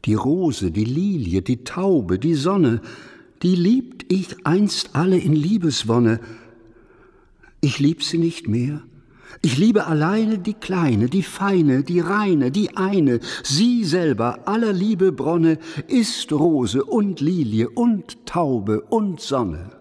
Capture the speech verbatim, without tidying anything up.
Die Rose, die Lilie, die Taube, die Sonne, die liebt ich einst alle in Liebeswonne. Ich lieb sie nicht mehr. Ich liebe alleine die Kleine, die Feine, die Reine, die eine. Sie selber, aller Liebe Bronne, ist Rose und Lilie und Taube und Sonne.